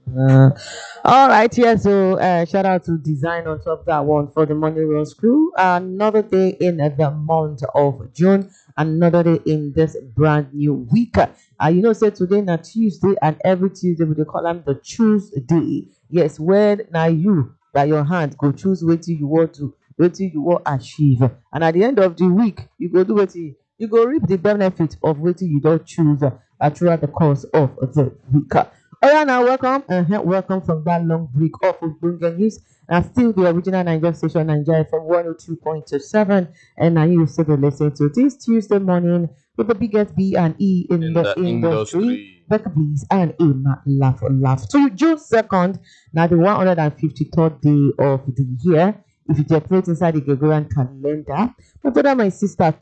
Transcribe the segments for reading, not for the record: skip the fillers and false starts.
Uh, all right, yeah. So shout out to Design on top of that one for the Money Rose crew. Another day in the month of June, another day in this brand new week. Say today na Tuesday, and every Tuesday we dey call am the choose day. Yes, when now you by your hand go choose wetin you want to, wetin you want achieve, and at the end of the week you go do wetin you go reap the benefit of wetin you don choose throughout the course of the week. Alright now, welcome from that long break of Ogbonge News. And still the original Nigeria station, Nigeria from 102.7. And now you still listen to this Tuesday morning with the biggest B and E in the industry. Becca Breeze and Emma Laugh. To June 2nd, now the 153rd day of the year. If you calculate inside the Gregorian calendar, my brother, my sister,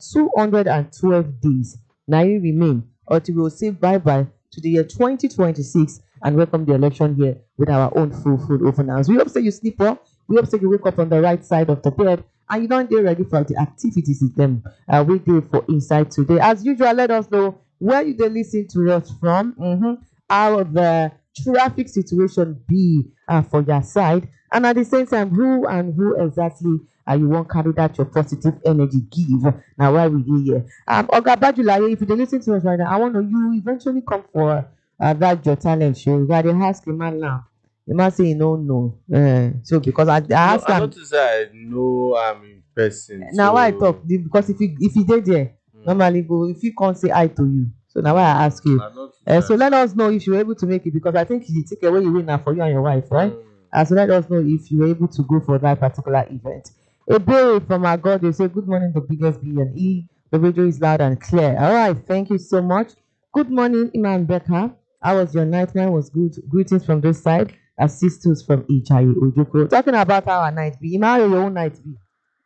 212 days. Now you remain until we will say bye-bye to the year 2026 and welcome the election here with our own full food overnance. We hope that you sleep well. We hope that you wake up on the right side of the bed and you don't get ready for the activities with them we do for inside today. As usual, let us know where you dey listen to us from, how the traffic situation be for your side, and at the same time who exactly you want carry that your positive energy give. Now why we here? Oga Bajulaye, if you dey listen to us right now, I want to you eventually come for that your talent show. You got to ask the man now. The man say he don't know. So because I asked I him. notice I know I'm in person. Now why I talk because if you did there, normally go if you can't say I to you. So now why I ask you. So let us know if you were able to make it because I think you take away you win now for you and your wife, right? So let us know if you were able to go for that particular event. A day from our God, they say good morning, the biggest B and E. The radio is loud and clear. All right, thank you so much. Good morning, Iman Becca. How was your night? Mine was good. Greetings from this side. Assistance from Ijayi Ojoko. Talking about how our night be. Iman, how your own night be?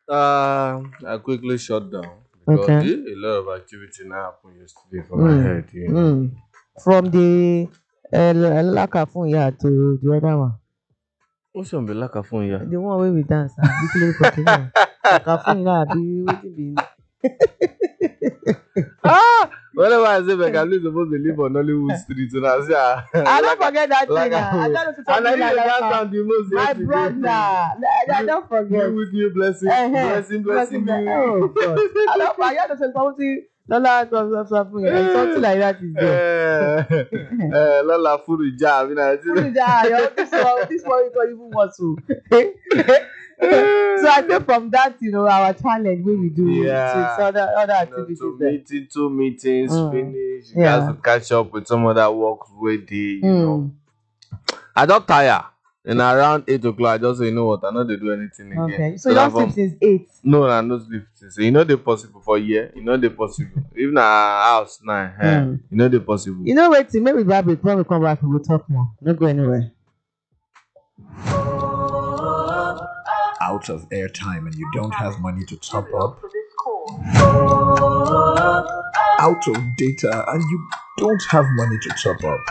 I quickly shut down because a lot of activity now happened yesterday for my head. From the Lakafun to the other one. What's on the Lakafun? The one where we dance. Lakafun be waiting be. Whenever I say like I'm supposed to live on Hollywood Street, and I say, I don't forget that thing. I don't and I need to dance on the most. My brother, I don't forget. You with you, blessing you. Oh God, I don't forget to say something. Lola, something like that is there. Lola Furuja, Furuja, this one is not even want to. So I think from that, our challenge we do other activities. Two meetings, finish. You guys to catch up with some other works with the, I don't tire. And around 8 o'clock, I just say, you know what, I know they do anything again. Okay, so you don't sleep since 8? No, I don't sleep since. You know they possible for a year. You know they possible. Even our house now, you know they possible. You know what? Maybe when we come back, we will talk more. Don't go anywhere. Out of airtime and you don't have money to top up, out of data and you don't have money to top up.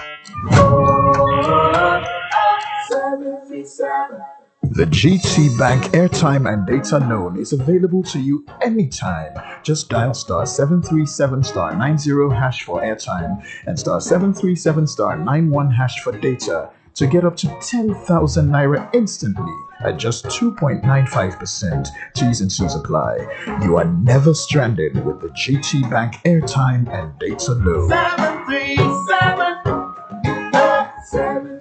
The GT Bank airtime and data loan is available to you anytime. Just dial star 737 star 90 hash for airtime and star 737 star 91 hash for data to get up to 10,000 naira instantly at just 2.95%. T's and C's apply. You are never stranded with the GT Bank airtime and data loan. 737.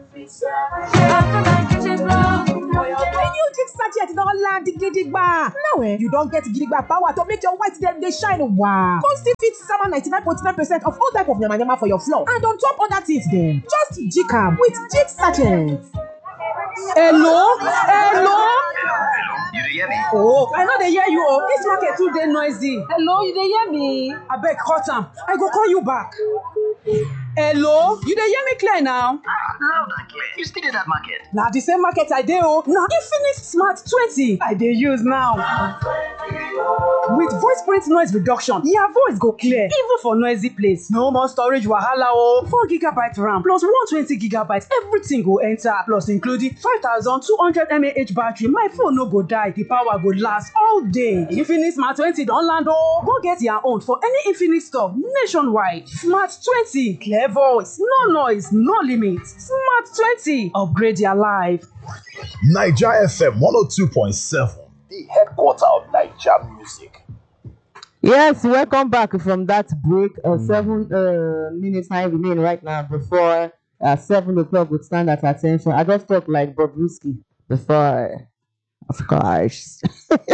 Sachet don land gidigba. Now you don't get gidigba power to make your white dem dey shine. Wow. Come still fit sama 99.9% of all type of yamayama for your floor. And on top other things dem, just jig am with jig sachet. Hello? You dey hear me? Oh, I know they hear you. Oh, this market too dey noisy. Hello, you dey hear me? Abeg cut am. I go call you back. Hello? You dey hear me clear now? Loud and clear. You still in that market? Na the same market I dey oh. Na Infinix Smart 20 I dey use now. With voice print noise reduction, your voice go clear even for noisy place. No more storage wahala oh. 4GB RAM plus 120GB everything go enter. Plus including 5200 mAh battery. My phone no go die. The power go last all day. Infinix Smart 20 don land oh. Go get your own for any Infinix store nationwide. Smart 20, clear voice, no noise, no limit. Smart Smart 20. Upgrade your life. Niger FM 102.7, the headquarter of Niger music. Yes, welcome back from that break. 7 minutes time remain right now before 7 o'clock would stand at attention. I just talk like Bob Risky before, of course.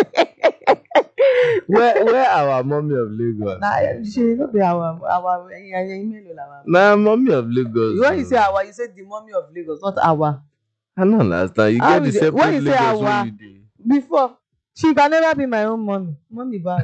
Where our mommy of Lagos? Nah, she not be our email. Nah, mommy of Lagos. When you say our, you say the mommy of Lagos, not our. I don't understand. You How get the is it? separate When you say Lagos our, when you did. before she can never be my own mommy. Mommy bad.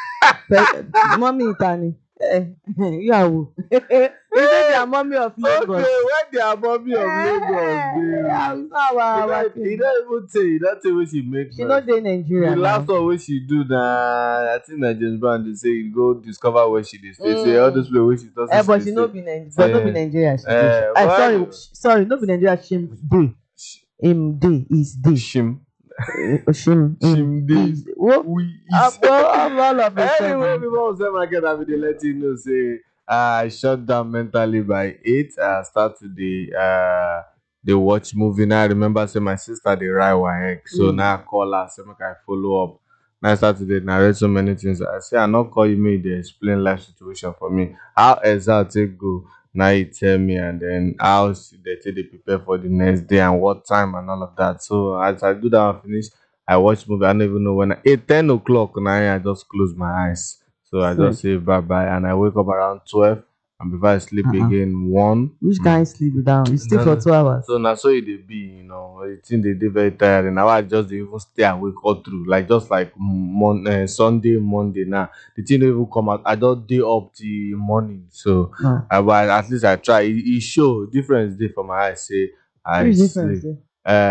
Mommy Itani. You are who? You say they are mommy of Lagos. Okay, when they are mommy of Lagos, It's not our you thing. don't even say, you don't say what she make. She not dey Nigeria The now. last one wey she do na, I think na James Brown dey say you go discover where she dey stay. Say all those places where she doesn't stay. But she no be Nigeria. But no be Nigeria. She dey. but- Sorry, no be Nigeria. Shim dey. Him dey is dey. Shim. Shim. Shim dey. What? We All of a Anyway, sudden. before we say market, I will dey let you know say I shut down mentally by 8. I start to dey watch movie. Now I remember say my sister dey write WAEC, so now I call her say make I follow up. Now I start to dey narrate so many things. I say I not call you, make you dey explain life situation for me. How exact take go? Now you tell me, and then how they take dey prepare for the next day and what time and all of that. So as I do that and finish, I watch movie. I don't even know when. 10 o'clock now I just close my eyes. So I just say bye bye, and I wake up around 12. And before I sleep again, 1. Which kind sleep down? You stay for 2 hours. So now so it dey be, you know, the thing they dey very tiring. Now I just dey even stay awake all through, like just like Sunday, Monday. Now the thing don't even come out. I don't day up till morning. So but at least I try. It show difference dey for my eyes. Say I Which sleep. difference dey?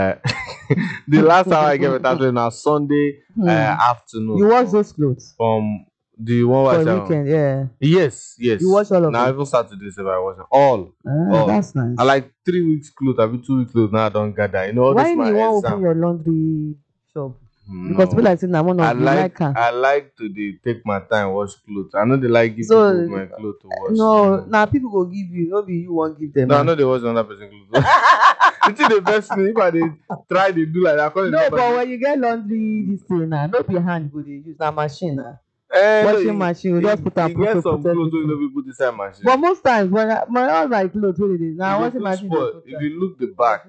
The last time I get better now Sunday afternoon. You wash those clothes From the one for was weekend, yeah. Yes. You wash all of Now them. even Saturday, so I wash them all. That's nice. I like 3 weeks clothes, I be 2 weeks clothes. Now I don't gather. You know all Why this my you want exam. open your laundry shop? No. Because people like saying I want to like her. I like to take my time wash clothes. I know they like give So, people my clothes to wash. No, now people go give you. No be you won't give them. No, I know they wash another person clothes. The thing the best me if I dey try to do like that. No, but when you get laundry this thing now, no be hand go dey use na machine now. Washing machine, we just put am you get some clothes wey no be put inside machine. But most times when my all my clothes wey dey now If washing you machine spoil, dey put if am. you look the back,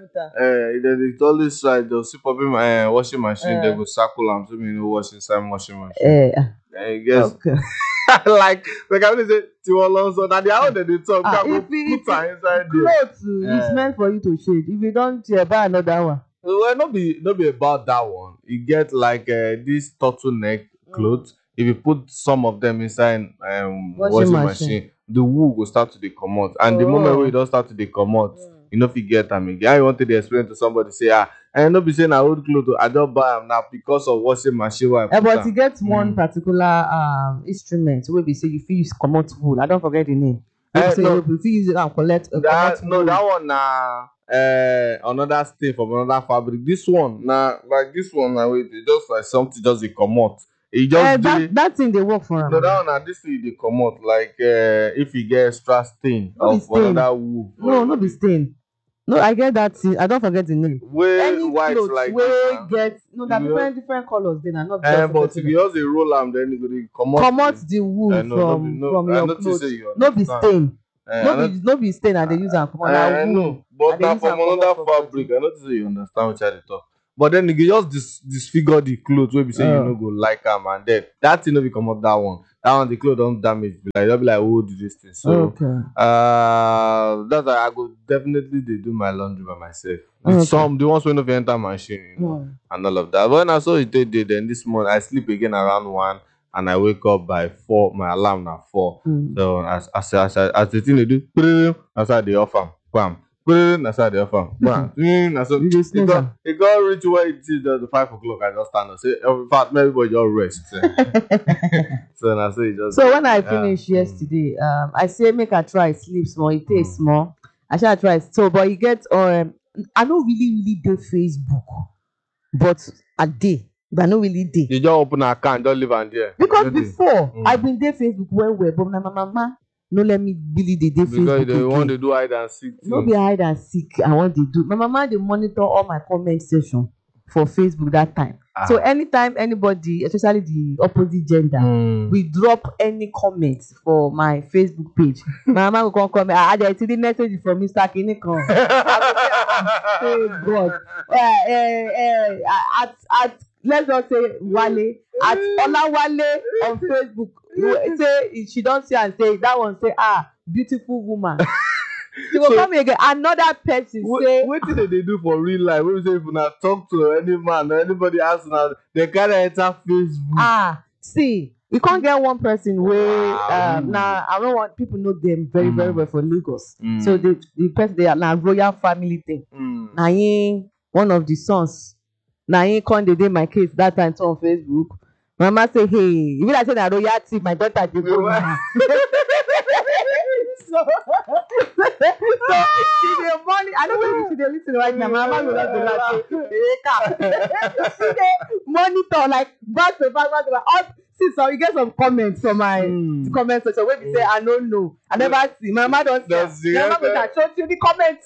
it's always right. They'll see probably my washing machine. They go circle am so me no wash inside washing machine. I guess Okay. like I always say Tiwa Alonso. Now the how they talk, Ah, go if it- put her inside there. Clothes is meant for you to shade. If you don't buy another one. Well, not be about that one. You get like this turtleneck clothes. If you put some of them inside washing machine, the wool will start to come out. And the moment we don't start to come out, you know if you get them again. I want to explain to somebody say, and not be saying I old clothes, I don't buy them now because of washing machine. But you get one particular instrument where we say you feel use comot wool. I don't forget the name. You feel use it and collect that wool. that one another stain from another fabric. This one like this one now wait, just like something just dey comot. E just that thing dey work for am. No, that one na this thing dey comot like if you get extra stain of another wool. No be stain. No, I get that thing. I don't forget the name. Wey white clothes like wey get that different colors dey na not just but if you just dey roll am then e go dey comot the wool from your clothes. No be stain. No be stain and they use am comot na wool. But na from another fabric. I know say you understand which I dey talk. But then you just disfigure the clothes wey be say you no go like am, and then that thing no be comot that one. That one the clothes don damage. Just be like who do this thing? So that's why I go definitely dey do my laundry by myself. The ones wey no fit enter machine, you know, and all of that. But when I saw it dey then this morning I sleep again around 1 and I wake up by 4. My alarm na 4. So as the thing they do, that's how they offer. Bam. That's how they offer. Bam. It got reach where it is the 5 o'clock. I just stand up. Say, in fact, everybody just rest. So now so it just. So when I finished yesterday, I say make I try sleep small. It takes small. I shall try. So, but you get I don't really do Facebook, but I did. But I don't really did. You just open an account, don't leave on there. Because before I been there Facebook well, but my mama no let me really dey Because Facebook they want again. to do hide and seek. No be hide and seek I wan dey do. My mama dey monitor all my comment section for Facebook that time. So anytime anybody, especially the opposite gender, we drop any comments for my Facebook page, my mama go come comment, I see the message from Mr. Kinikan. Hey God. At let's just say Wale, at Olawale on Facebook, say she don see and say that one say beautiful woman. She go come again. Another person say. Wetin they do for real life? When we say if una talk to any man or anybody else, now they carry enter Facebook. See, you can't get one person where now I don't want people know them very very well for Lagos. So the person they are now royal family thing. Now one of the sons. Now come the day my case that time on Facebook. Mama say, hey, you mean I say that royalty, my daughter dey go now. So she dey money. I don't know if she dey listen right now. My mama will not be like, she dey monitor like back to back. See, so you get some comments from my comment section where we say I don't know, I never see. My mama don't see. My mama will show you the comments.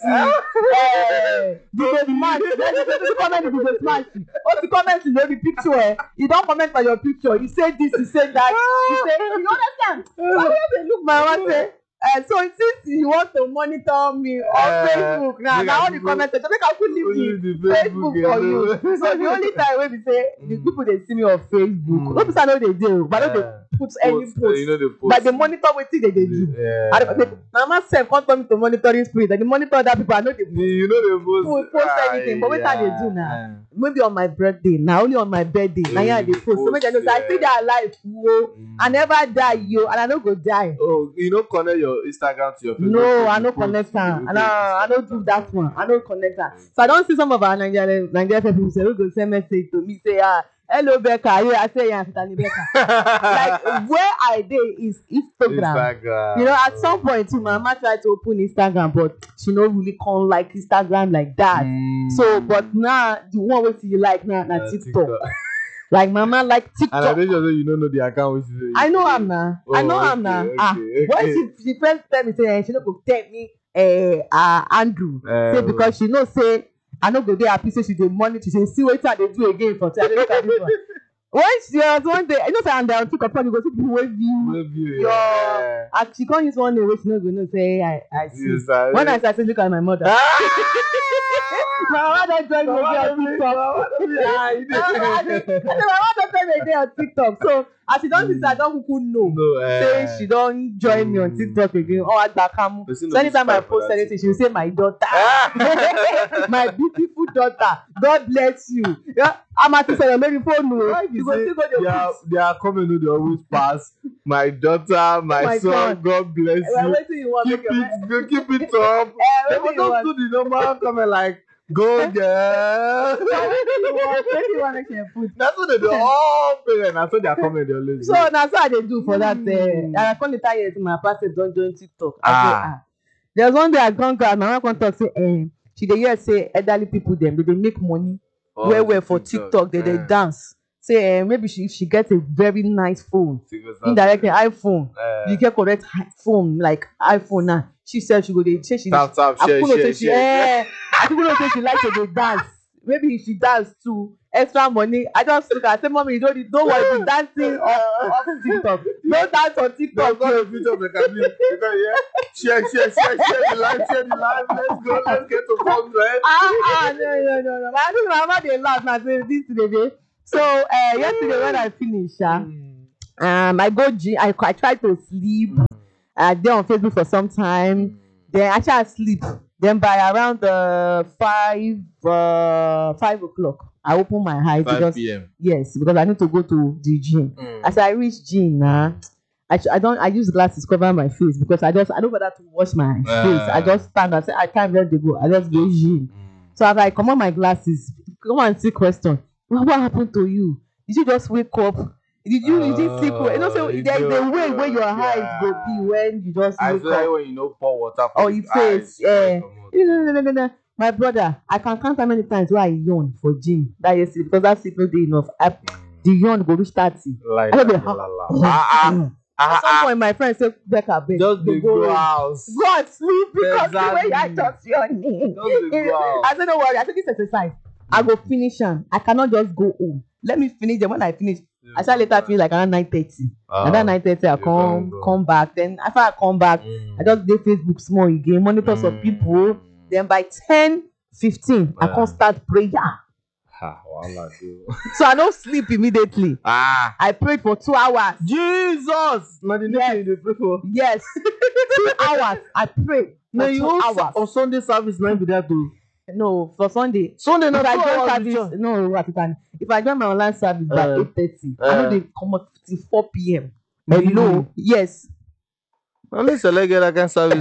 The smash. The comment is the smash. Oh, the comments is the picture. You don't comment on your picture. You say this, you say that. You say you understand. So when they look, my mama say. So since you want to monitor me on Facebook now all the comments make I put leave the Facebook for you. So the only time when we say the people they see me on Facebook, no people know they do, but no they put any post. But they monitor wetin they do. Mama self come tell me to monitoring spirit, and they monitor other people. I know they post anything, but wetin they do now? Maybe on my birthday, now only on my birthday. Now yeah, they post. So make them know I see their life, I never die, and I don't go die. Oh, you know, connect your Instagram to your Facebook. No, I don't connect her. I don't do that one. I don't connect her. So I don't see some of our Nigerian people say, "We go send message to me say, hello Becca." I say, "Yeah, Tani Becca." Like where I dey is Instagram. You know, at some point too, my mama tried to open Instagram, but she no really can't like Instagram like that. So, but now the one wey she like now na TikTok. Like mama like TikTok. And I don't know you don't know the account which is. I know I'm now. I know I'm now. When she first tell me say she no go tell me Andrew say because she know say I no go dey happy say she dey monitor. She say see wetin I dey do again for today. Look at this one. When she was one day, you know say and on TikTok you go see people wey view your. And she come use one day wey she no go know say I see. Yes, when I start to look at my mother. My mama don join me on TikTok. My mama don join me on TikTok. So as she don see say I don kuku know. Say she don join me on TikTok again. Oh, Agbakamu. So anytime I post anything, she will say my daughter. My beautiful daughter. God bless you. Yeah, I'm at the maybe phone. You go still go they are coming who they always pass. My daughter, my son, God bless you. Keep it up. They will not do the normal comment like go girl. That's what they do. All parents. That's what they are coming. They always. So that's what they do for that. And I come later years my pastor don't join TikTok. I say, there's one day I come my mama come talk say she dey hear say elderly people them they make money well for TikTok. They dance. Say maybe she gets a very nice phone, indirectly iPhone. You get correct phone like iPhone now. She said she go dey say she. Tap, share. I people know say she like to dey dance. Maybe she dance too. Extra money. I just look at say, mommy, you don't worry, be dancing off TikTok. Don't dance on TikTok. Go future because share the life. Let's get to 100. No. I think my mama dey laugh now say this today. So yesterday when I finished, I go gym. I tried to sleep. I dey on Facebook for some time. Then actually I sleep. Then by around 5 o'clock, I open my eyes. 5 p.m. Yes, because I need to go to the gym. As I reach gym now, I use glasses cover my face because I don't bother to wash my face. I just stand and say I can't let go. I just go gym. So as I come on my glasses, come and see question. What happened to you? Did you just wake up? Did you sleep? You know, so there's a way where your eyes go be when you just wake up. When you pour water for your face. No. My brother, I can count how many times where I yawn for gym that yesterday because that sleep no dey enough. The yawn go reach 30. At some point, my friend said, Becca, babe, just they dey go home. house. Go and sleep because the way I Exactly. touch your name. Just dey go house. I said, don't worry. I said, this exercise, I go finish them. I cannot just go home. Let me finish them. When I finish, I shall later finish like around 9:30. And then 9:30, I come back. Then after I come back, I just do Facebook small again, monitor some people. Then by 10:15, I can start prayer. So I don't sleep immediately. I prayed for 2 hours. Jesus! Na the next thing you dey pray for. Yes. 2 hours. I prayed. No, For you 2 hours. on Sunday service na be that too. No, for Sunday. Sunday na If I 2 join hours service, with church. no, what it can. If I join my online service by 8:30, I know they come up till 4 p.m. Hello, yes. Only select get that kind service.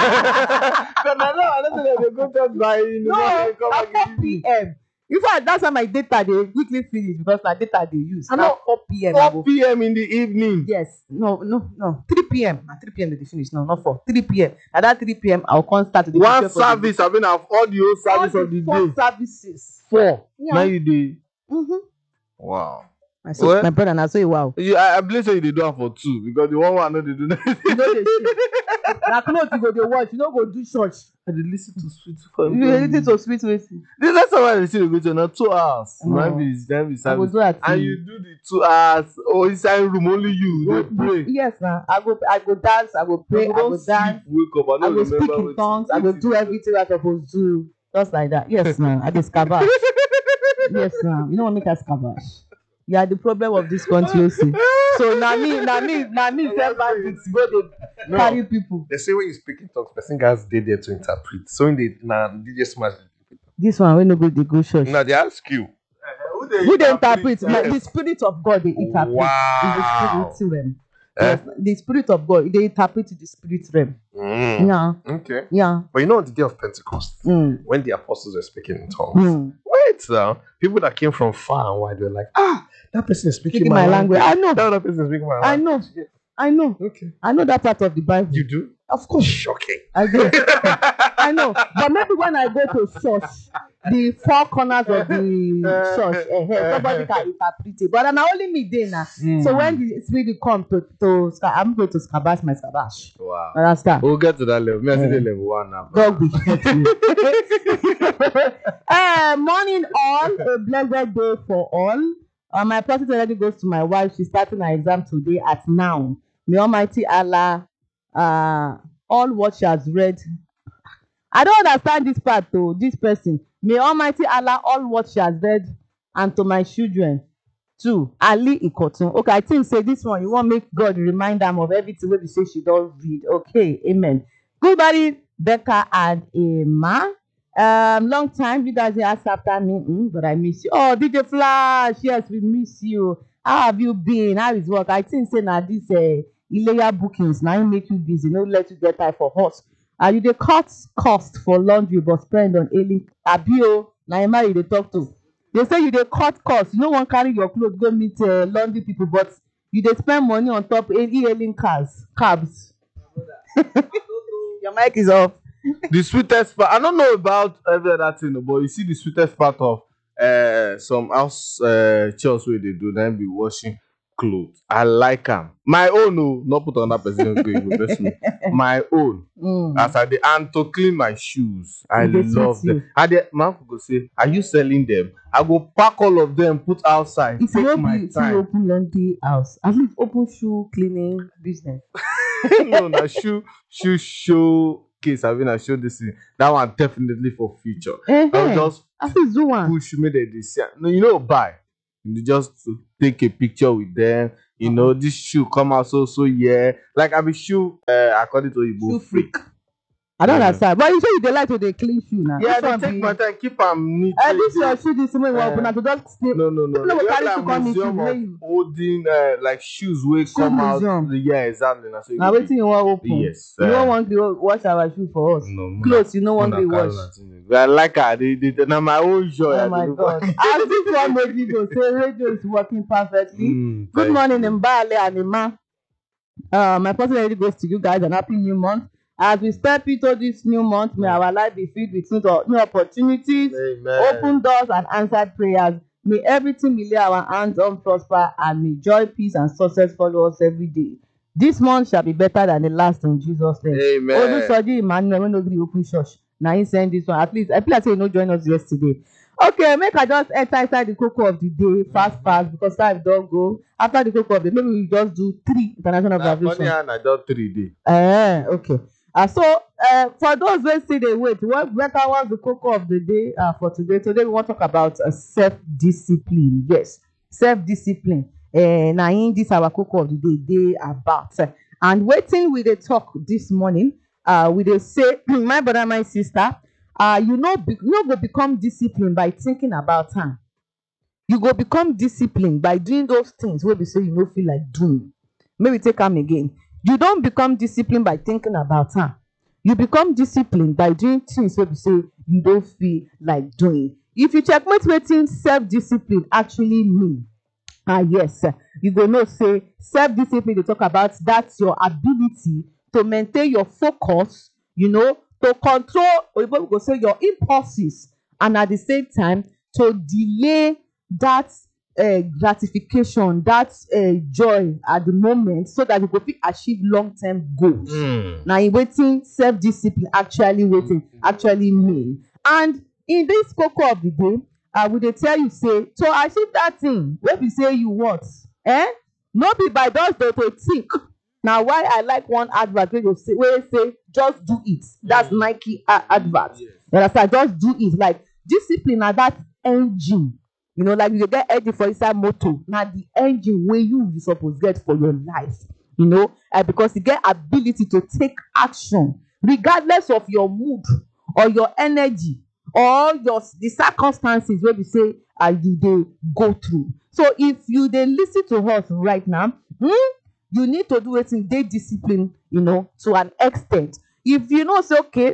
Because I don't think they go church by No, at 4 p.m. In fact, that's why my data they quickly finish because my data they use. I Now know. 4 p.m. I 4 go- p.m. in the evening. Yes, no. 3 p.m. At 3 p.m. they finish. No, not 4. 3 p.m. At that 3 p.m. I'll come start to One service, I mean, have all the whole service of the 4 day. services. 4. Yeah. Now you dey. Mm-hmm. Wow. I said, Well- my brother, and I say, wow. I believe say you dey do am for 2 because the one I know they do that. You know they shit. Now, clothes you go they watch. You know go do church. I dey listen to sweet for You listen to sweet ways. This that's why they still go to na 2 hours. No. That be I go service. do that. And you do the 2 hours inside room only you dey pray. Yes, now I go dance. I go pray. I go dance. Wake up. I I don't go speak remember in tongues. I go do everything I'm supposed to do. Just like that. Yes, now I discover. Yes, now you know what make us scabash. You are the problem of this country, you see. So now me, self bandits go they carry people. They say when you speak in tongues, person guys they there to interpret. So in the DJ smash. This one we no go they go church. Now they ask you. Who they interpret? Like, the spirit of God they interpret. Wow. Is the spirit realm. Yes, the spirit of God they interpret the spirit realm. Mm. Yeah, Okay. yeah. But you know on the day of Pentecost, Mm. when the apostles were speaking in tongues, Mm. wait now, people that came from far and wide were like, that person is speaking Speaking my language. I know. That person is speaking my I language. know. I know. Okay. I know that part of the Bible. You do? Of course. Shocking. I do. I know. But maybe when I go to church, the 4 corners of the church, somebody can interpret it. But now only me there now. So when the spirit come I'm going to scabash my scabash. Wow. Understand? We'll get to that level. Me, I see the level 1 now. God will help you. Morning all, a blessed day for all. My prophet already goes to my wife. She's starting her exam today at now. May Almighty Allah, all what she has read. I don't understand this part though, this person. May Almighty Allah, all what she has read, and to my children too. Ali Ikotun. Okay, I think say this one, you want make God remind them of everything wey we say she don't read. Okay, amen. Good morning, Becca and Emma. Long time you guys asked after me, but I miss you. Oh, DJ Flash, yes, we miss you. How have you been? How is work? I think say na this Ileya bookings now make you busy, no let you get time for horse. You dey cut cost for laundry but spend on ailing abio na Emma you dey talk to. They say you dey cut cost, you no wan carry your cloth go meet laundry people but you dey spend money on top ailing cabs. Your mic is off. The sweetest part, I don't know about every other thing, but you see the sweetest part of some house chores where they do, then be washing clothes. I like them. My own, no, not put on that person. My own. As I dey and to clean my shoes. I They love sweet them. you. And the man go say, are you selling them? I go pack all of them, put outside. If you Take no my be to time. open laundry house, at least open shoe cleaning business. No, na shoe showcase. I mean, I show this thing. That one definitely for future. I'll just At least do one. push me the design. No, you know, buy. You just take a picture with them. You know, this shoe come out so yeah. Like I be shoe according to Igbo Shoe freak. I don't understand. But you say you dey like to dey clean shoe now. Yeah, This they one take be- my time, keep them neat. This your shoe this way we open na to just stay. No. People no go You carry have shoe like come meet you museum wey of you. holding like shoes will come museum. out. Yeah, exactly. Na so Na wetin you wan open? Yes. You no wan gree wash our shoe for us. No, Clothes you no wan gree wash. I like her. Now my own joy. Oh my God. As this one make you go say radio is working perfectly. Good morning, Mbale and Emma. My person already goes to you guys and happy new month. As we step into this new month, may our life be filled with new opportunities, open doors, and answered prayers. May everything we lay our hands on prosper, and may joy, peace, and success follow us every day. This month shall be better than the last in Jesus' name. Amen. Olusoji Emmanuel, when nobody open church. Now he send this one. At least I feel like say you no join us yesterday. Okay, make I just enter inside the cocoa of the day fast because time don't go. After the cocoa of the day, maybe we just do 3 international Funny observations. and I just 3 days. Okay. So for those who still dey wait, what better was the cocoa of the day for today? Today we want to talk about self-discipline. Yes, self-discipline. Na in this our cocoa of the day about. And wetin we dey talk this morning, we dey say, my brother, my sister, you no go become disciplined by thinking about am. You go become disciplined by doing those things wey be say you no feel like doing. Maybe take am again. You don't become disciplined by thinking about am. You become disciplined by doing things wey be say you don't feel like doing. If you checkmate wetin self-discipline actually mean, yes, you go know say self-discipline dey talk about that's your ability to maintain your focus, to control, or you go say your impulses, and at the same time to delay that gratification, that joy at the moment, so that you go fit achieve long-term goals. Now, wetin self-discipline actually mean. And in this cocoa of the day, we dey tell you say to achieve that thing wey be say you want, no be by just to think. Na why I like one advert wey say just do it. That's Nike advert. Yes. You understand? Just do it. Like discipline na that engine. Like you get engine for inside motor. Na the engine wey you suppose get for your life. Because you get ability to take action regardless of your mood or your energy or the circumstances wey be say you dey go through. So if you dey listen to us right now, you need to do wetin dey discipline, to an extent. If you know say okay,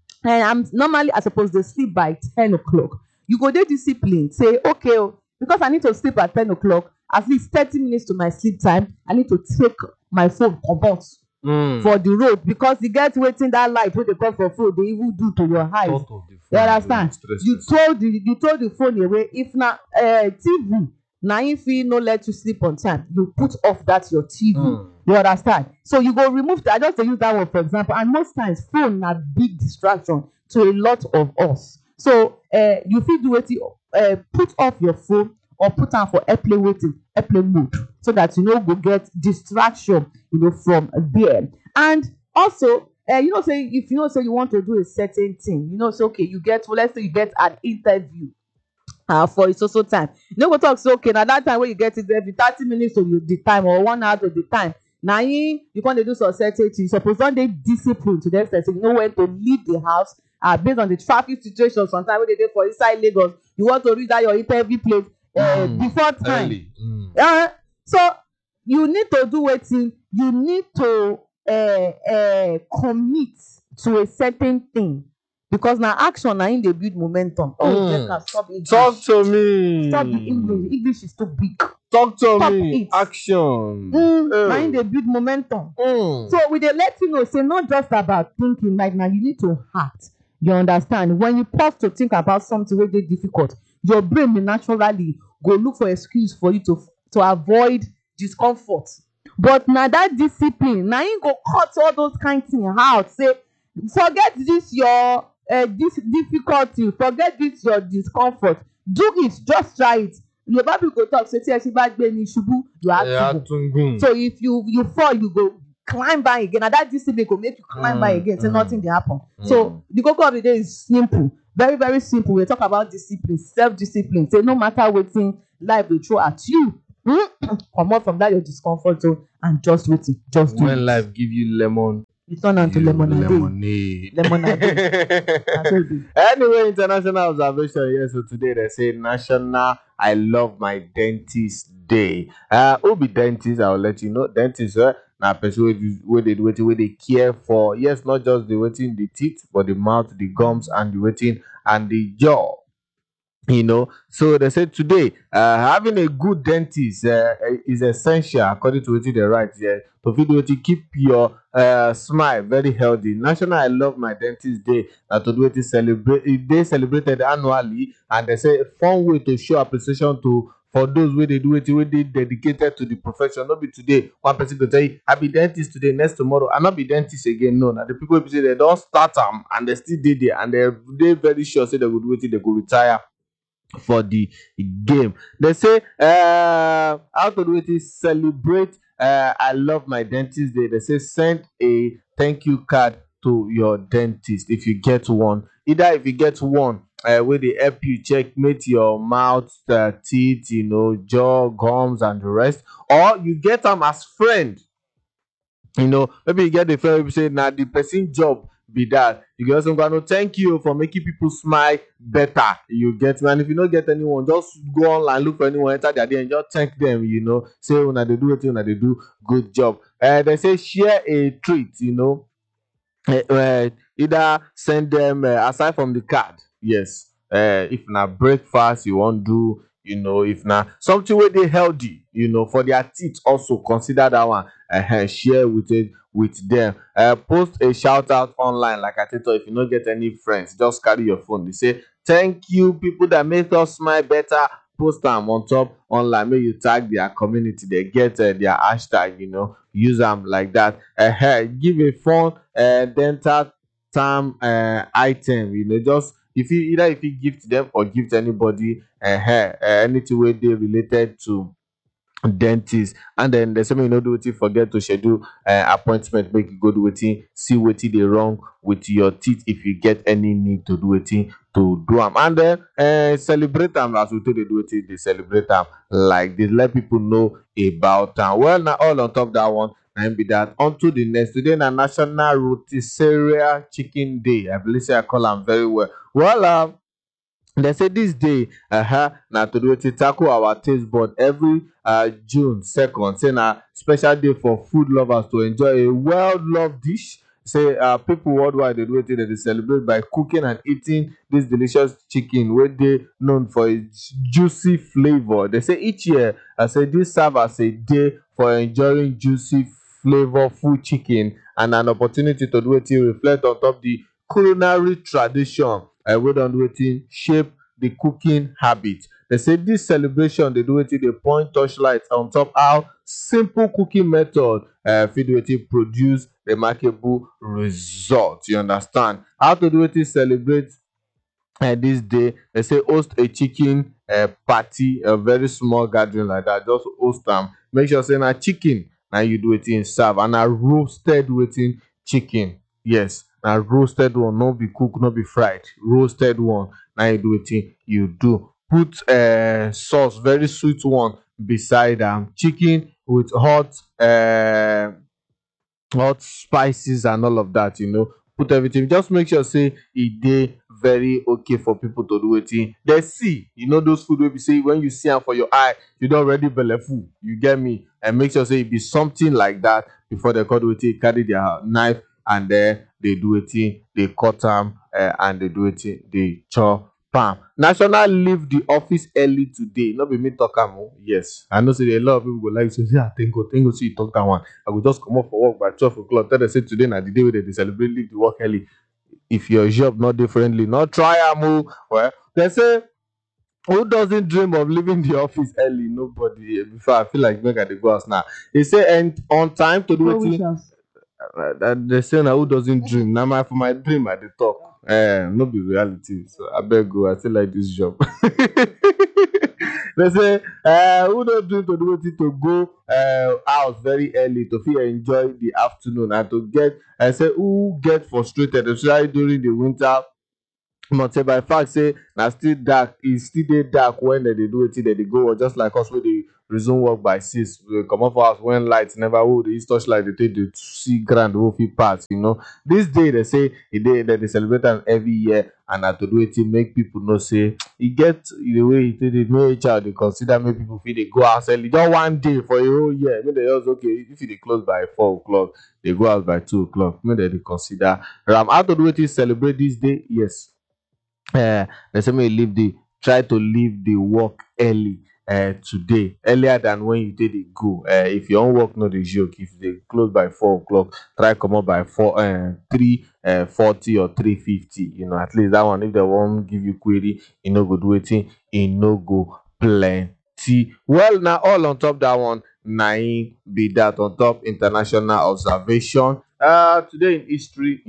I suppose to sleep by 10 o'clock. You go dey disciplined. Say okay, because I need to sleep at 10 o'clock, at least 30 minutes to my sleep time, I need to take my phone comot for the road, because you get wetin that light wey dey come from phone dey even do to your eyes. You understand? You throw the phone away. If na TV, na im fit no let you sleep on time, you put off that your TV. You understand? So you go remove I just dey use that one for example. And most times phone na big distraction to a lot of us. So you fit do wetin, put off your phone or put am for airplane mode, so that you no go get distraction from there. And also say if say you want to do a certain thing, say okay, let's say you get an interview for a so time. You no go talk say okay, na that time wey you get it every 30 minutes to the time or 1 hour to the time, na you come dey do some certain things. You suppose don dey disciplined to the extent say you know when to leave the house based on the traffic situation. Sometimes wey dey dey for inside Lagos, you want to reach that your interview place before time. So you need to do wetin, you need to commit to a certain thing, because na action na im dey build momentum. Stop English. Talk to me. Stop the English. English is too big. Talk to Stop me. it. Action. Na im dey build momentum. So we dey let you know say not just about thinking, like now you need to act. You understand? When you pause to think about something wey dey difficult, your brain will naturally go look for excuse for you to avoid discomfort. But na that discipline, na im go cut all those kind things out. Say forget this your this difficulty, forget this your discomfort. Do it, just try it. Yoruba people go talk say tí ẹ ṣe bá gbé ní ṣubú, you have to go. So if you fall, you go climb back again. And that discipline go make you climb back again. Say nothing dey happen. So the cocoa of the day is simple, very very simple. We talk about discipline, self-discipline. Say no matter wetin life dey throw at you, comot from that your discomfort zone and just wetin, just do it. When life give you lemon, you turn am to lemonade. Anyway, international observation. Yes, so today they say National I Love My Dentist Day. Who be dentist? I will let you know. Dentist, na person wey they care for. Yes, not just the waiting the teeth, but the mouth, the gums, and the waiting and the jaw. So they said today, having a good dentist is essential according to what they write here. To keep your smile very healthy. National I Love My Dentist Day they celebrated annually, and they say a fun way to show appreciation for those wey dey do wetin wey dey dedicated to the profession. No be today one person go tell you I be dentist today, next tomorrow I no be dentist again. No, na the people wey be say dem don start am and dem still dey there and dem dey very sure say dem go do wetin dem go retire for the game. They say how to do it is celebrate I love my dentist day. They say send a thank you card to your dentist if you get one. Either if you get one where they help you checkmate your mouth, teeth, jaw, gums and the rest, or you get them as friend. Maybe you get the friend who say now the person job be that. You get some kind of thank you for making people smile better. You get me? And if you don't get anyone, just go online, look for anyone, enter their day and just thank them, say when they do it, when they do good job. They say share a treat, either send them aside from the card. Yes. If na breakfast you want do, if na something where they healthy, for their teeth also consider that one. Share with it with them. Post a shout out online, like I tell you, if you don't get any friends, just carry your phone. They say thank you people that make us smile better. Post them on top online. Make you tag their community. They get their hashtag. Use them like that. Give a fun dental term item. Just if you gift them or gift anybody anything where they related to dentist, and then there's something do wetin forget to schedule appointment, make you go do wetin, see wetin dey wrong with your teeth if you get any need to do wetin to do am, and then celebrate am as we take dey do wetin dey celebrate am like this, let people know about am. Well, na all on top that one. And be that onto the next. Today na National Rotisserie Chicken Day. I believe say I call am very well. Well, they say this day na to do to tackle our taste bud every June 2nd. Say na special day for food lovers to enjoy a well-loved dish. Say people worldwide they do it, they celebrate by cooking and eating this delicious chicken where they known for its juicy flavor. They say each year say this serve as a day for enjoying juicy flavorful chicken and an opportunity to do it reflect on top the culinary tradition wey don do wetin shape the cooking habit. They say this celebration they do wetin dey point torchlight on top how simple cooking method fit do wetin produce remarkable results. You understand? How to do wetin celebrate this day? They say host a chicken party, a very small gathering like that. Just host am. Make sure say na chicken na you do wetin serve, and na roasted wetin chicken. Yes. Na roasted one, no be cook, no be fried. Roasted one, now you do wetin you do. Put sauce, very sweet one beside chicken with hot spices and all of that. Put everything. Just make sure say e dey very okay for people to do wetin they see. Those food wey be say when you see am for your eye, you don already belleful. You get me? And make sure say e be something like that before they cut wetin carry their knife and then they do wetin they cut am and they do wetin they chop am. National leave the office early today. No be me talk am o. Yes, I know say a lot of people go like say thank God say you talk that one. I go just come up for work by 12 o'clock. Tell them say today na the day wey they celebrate leave the work early. If your job not dey friendly, not try am o. Well, they say who doesn't dream of leaving the office early? Nobody. Before I feel like make I dey go house now. They say and on time to do wetin. They say now who doesn't dream. Now for my dream I dey talk. No be reality. So I beg go. I still like this job. They say who don't dream to do wetin to go out very early to feel enjoy the afternoon and to get. I say who get frustrated, especially during the winter. But by fact say na still dark, e still dey dark when they do wetin they go work, just like us wey dey resume work by 6. We comot for house when light never hold. Dey use torchlight dey take dey see ground wey fit pass. This day they say e dey that they celebrate am every year, and na to do wetin make people know say e get the way e take dey make child dey consider make people fit dey go house early. Just one day for a whole year, make they just okay if you dey close by 4 o'clock, they go out by 2 o'clock. Make they dey consider how to do wetin celebrate this day. Yes. They say may try to leave the work early today, earlier than when you did it go. If your own work not the joke, if they close by 4 o'clock, try come up by 3:40 or 3:50. At least that one, if they won't give you query, no go do waiting, no go plenty. Well, now all on top that one, nine be that on top international observation. Today in history,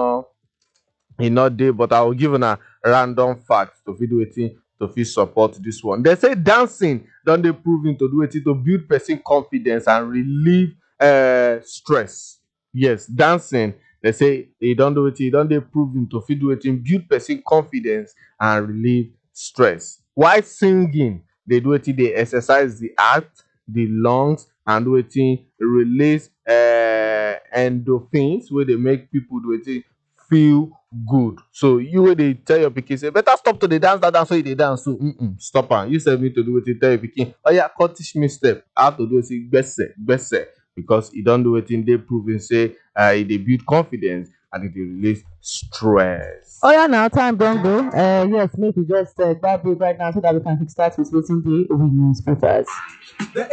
day, but I will give a random fact to fit wetin to fit support this one. They say dancing don dey proven to do wetin to build person confidence and relieve stress. Yes, dancing, they say e don do wetin, e don dey proven to fit do wetin build person confidence and relieve stress. While singing dey do wetin dey exercise the heart, the lungs, and do wetin release endorphins wey dey make people do wetin feel good. So you wey dey tell your pikin say better stop to dey dance that dance wey you dey dance, so stop am. You sef need to do wetin, tell your pikin oya come teach me step how to do wetin gbese, because e don do wetin dey proven say e dey build confidence and e dey release stress. Oh yeah, now time don't go. Yes, make we just grab it right now so that we can kickstart with waiting day we newspapers.